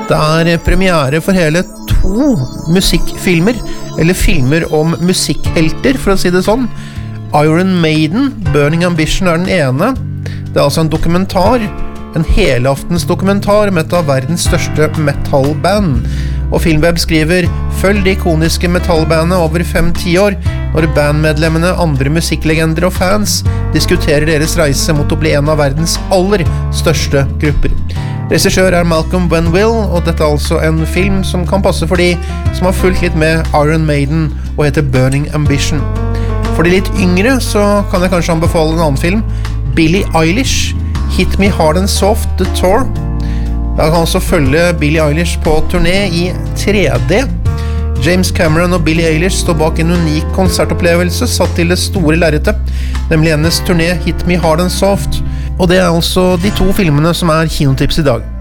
Det premiere for hele 2 musikkfilmer, eller filmer om musikkhelter, for å si det sånn. Iron Maiden, Burning Ambition den ene. Det altså en dokumentar, en helaftens dokumentar med et av verdens største metalband. Og Filmweb skriver, følg de ikoniske metallbandene over 5-10 år, når bandmedlemmene, andre musikklegender og fans diskuterer deres reise mot å bli en av verdens aller største grupper. Regissør Malcolm Benwill, og dette altså en film som kan passe for de som har fulgt litt med Iron Maiden og heter Burning Ambition. For de litt yngre så kan jeg kanskje anbefale en annen film, Billie Eilish, Hit Me Hard and Soft, The Tour. Jeg kan også følge Billie Eilish på turné i 3D. James Cameron og Billie Eilish står bak en unik konsertopplevelse satt til det store lerretet, nemlig hennes turné Hit Me Hard and Soft. Og det altså de 2 filmene som kinotips i dag.